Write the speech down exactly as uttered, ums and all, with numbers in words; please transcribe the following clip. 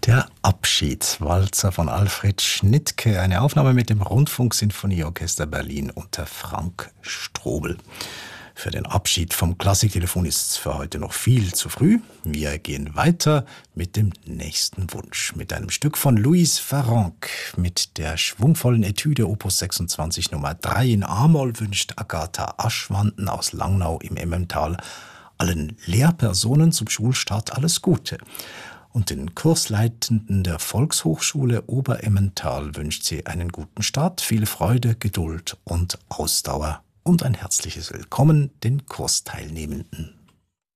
Der Abschiedswalzer von Alfred Schnittke, eine Aufnahme mit dem Rundfunksinfonieorchester Berlin unter Frank Strobel. Für den Abschied vom Klassiktelefon ist es für heute noch viel zu früh. Wir gehen weiter mit dem nächsten Wunsch, mit einem Stück von Louis Farrenc. Mit der schwungvollen Etüde Opus sechsundzwanzig Nummer drei in A-Moll wünscht Agatha Aschwanden aus Langnau im Emmental allen Lehrpersonen zum Schulstart alles Gute. Und den Kursleitenden der Volkshochschule Oberemmental wünscht sie einen guten Start, viel Freude, Geduld und Ausdauer und ein herzliches Willkommen den Kursteilnehmenden.